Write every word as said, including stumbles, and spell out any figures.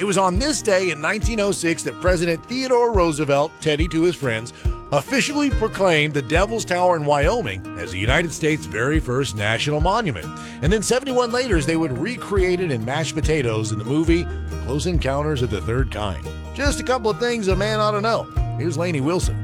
It was on this day in nineteen oh six that President Theodore Roosevelt, Teddy to his friends, officially proclaimed the Devil's Tower in Wyoming as the United States' very first national monument. And then seventy-one later, they would recreate it in mashed potatoes in the movie Close Encounters of the Third Kind. Just a couple of things a man ought to know. Here's Lainey Wilson.